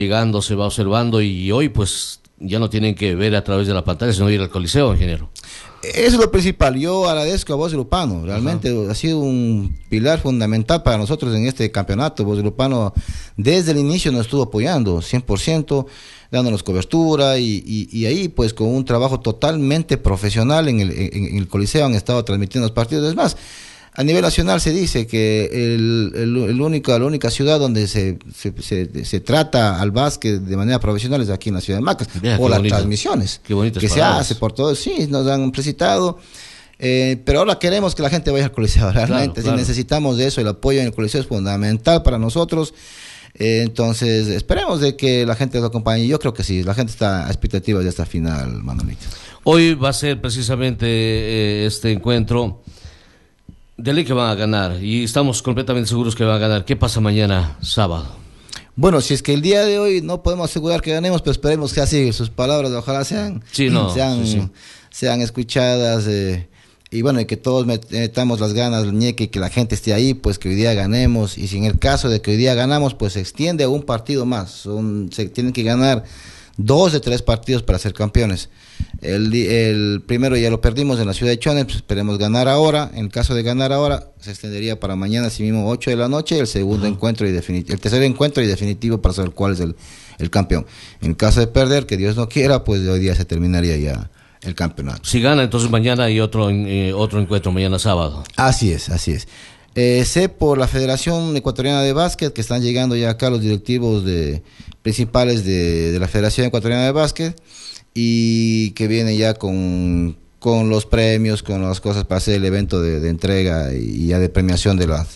llegando, se va observando y hoy pues ya no tienen que ver a través de la pantalla, sino ir al Coliseo, ingeniero. Eso es lo principal. Yo agradezco a Voz Lupano. Realmente ha sido un pilar fundamental para nosotros en este campeonato. Voz Lupano desde el inicio nos estuvo apoyando 100%, dándonos cobertura y ahí pues con un trabajo totalmente profesional en el Coliseo han estado transmitiendo los partidos. Es más, a nivel nacional se dice que la única ciudad donde se trata al básquet de manera profesional es aquí en la ciudad de Macas, por las transmisiones que se hace por todo. Sí, nos han felicitado, pero ahora queremos que la gente vaya al Coliseo, realmente, claro. Si necesitamos de eso, el apoyo en el Coliseo es fundamental para nosotros. Entonces esperemos de que la gente nos acompañe. Yo creo que sí, la gente está a expectativa de esta final, Manolito. Hoy va a ser precisamente este encuentro. De ley que van a ganar y estamos completamente seguros que van a ganar. ¿Qué pasa mañana sábado? Bueno, si es que el día de hoy no podemos asegurar que ganemos, pero esperemos que así sus palabras ojalá sean escuchadas, y bueno, y que todos metamos las ganas, el ñeque, y que la gente esté ahí, pues que hoy día ganemos. Y si en el caso de que hoy día ganamos, pues se extiende a un partido más. Se tienen que ganar 2 de 3 partidos para ser campeones. El primero ya lo perdimos en la ciudad de Chone, pues esperemos ganar ahora. En el caso de ganar ahora, se extendería para mañana, así mismo 8 de la noche, el segundo encuentro y el tercer encuentro y definitivo para saber cuál es el campeón. En caso de perder, que Dios no quiera, pues hoy día se terminaría ya el campeonato. Si gana, entonces mañana hay otro encuentro, mañana sábado. Así es. Sé por la Federación Ecuatoriana de Básquet que están llegando ya acá los directivos principales de la Federación Ecuatoriana de Básquet y que viene ya con los premios, con las cosas para hacer el evento de entrega y ya de premiación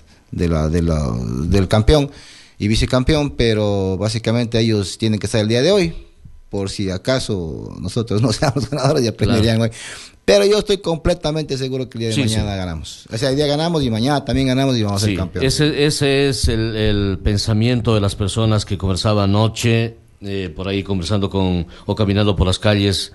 del campeón y vicecampeón, pero básicamente ellos tienen que estar el día de hoy, por si acaso nosotros no seamos ganadores, ya premiarían hoy. Pero yo estoy completamente seguro que el día de mañana ganamos. O sea, el día ganamos y mañana también ganamos y vamos a ser campeones. Ese es el pensamiento de las personas que conversaba anoche, por ahí conversando o caminando por las calles.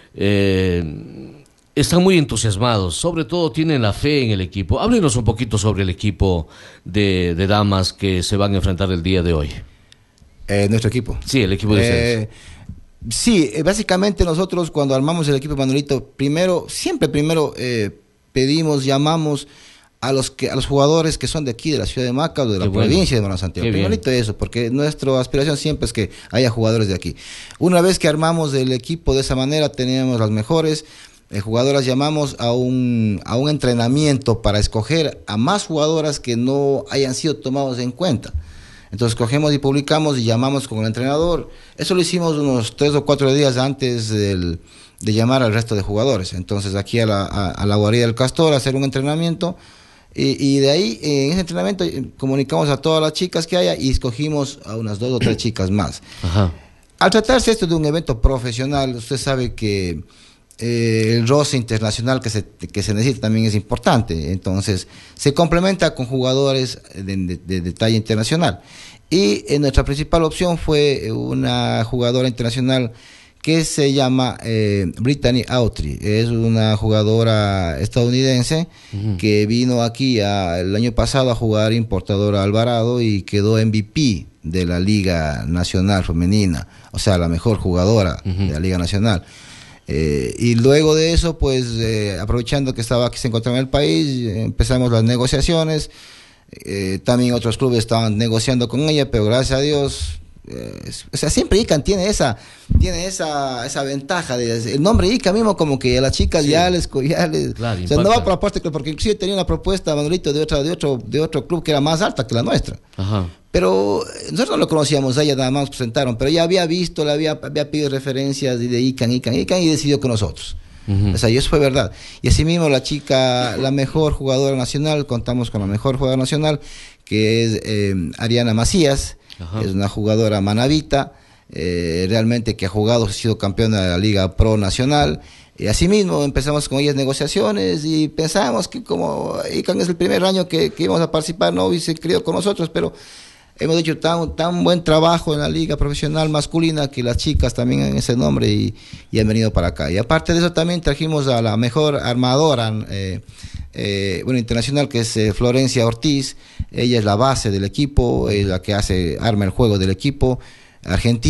Están muy entusiasmados, sobre todo tienen la fe en el equipo. Háblenos un poquito sobre el equipo de damas que se van a enfrentar el día de hoy. Nuestro equipo. Sí, el equipo de ustedes. Sí, básicamente nosotros cuando armamos el equipo, Manolito, siempre primero llamamos a los jugadores que son de aquí, de la ciudad de Macas, o de la provincia de Morón Santiago. Primerito eso, porque nuestra aspiración siempre es que haya jugadores de aquí. Una vez que armamos el equipo de esa manera, teníamos las mejores jugadoras, llamamos a un entrenamiento para escoger a más jugadoras que no hayan sido tomados en cuenta. Entonces cogemos y publicamos y llamamos con el entrenador. Eso lo hicimos unos 3 o 4 días antes de llamar al resto de jugadores. Entonces aquí a la guarida del Castor a hacer un entrenamiento y de ahí en ese entrenamiento comunicamos a todas las chicas que haya y escogimos a unas 2 o 3 chicas más. Ajá. Al tratarse esto de un evento profesional, usted sabe que el roce internacional que se necesita también es importante, entonces se complementa con jugadores de talla internacional y nuestra principal opción fue una jugadora internacional que se llama Brittany Autry. Es una jugadora estadounidense que vino aquí el año pasado a jugar importadora Alvarado y quedó MVP de la Liga Nacional Femenina, o sea, la mejor jugadora de la Liga Nacional. Y luego de eso, pues aprovechando que estaba aquí, se encontraba en el país, empezamos las negociaciones. También otros clubes estaban negociando con ella, pero gracias a Dios, o sea, siempre ICANN tiene esa ventaja el nombre ICANN mismo, como que a las chicas ya les claro, o sea, no va por la parte, porque inclusive tenía una propuesta, Manolito, de otro club que era más alta que la nuestra. Ajá. Pero nosotros no lo conocíamos, ella nada más nos presentaron, pero ella había visto, había pedido referencias de ICANN y decidió con nosotros. O sea, y eso fue verdad. Y así mismo la chica, la mejor jugadora nacional, contamos con la mejor jugadora nacional, que es Ariana Macías. Ajá. Es una jugadora manavita, realmente que ha sido campeona de la Liga Pro Nacional. Y así mismo empezamos con ellas negociaciones y pensábamos que como ICANN es el primer año que íbamos a participar, no hubiese querido con nosotros, pero hemos hecho tan buen trabajo en la liga profesional masculina que las chicas también en ese nombre y han venido para acá. Y aparte de eso también trajimos a la mejor armadora internacional, que es Florencia Ortiz. Ella es la base del equipo, es la que arma el juego del equipo. Argentina.